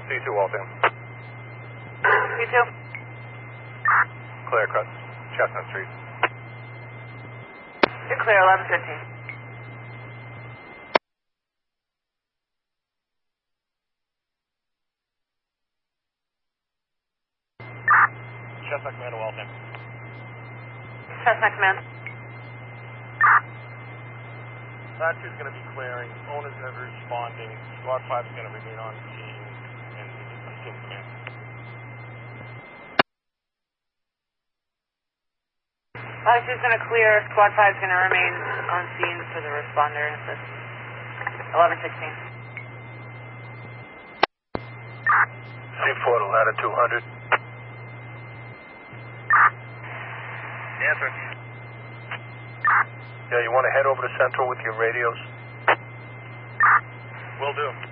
C2 Waltham. C2. Clear across Chestnut Street. You're clear, 1115. Chestnut Command to Waltham. Chestnut Command. That 2 is going to be clearing. Owner's going to be responding. Squad 5 is going to remain on scene and assume command. 5 is going to clear. Squad 5 is going to remain on scene for the responder and assist. 1116. C4 to ladder 200. Answer. Yeah, you want to head over to Central with your radios? Will do.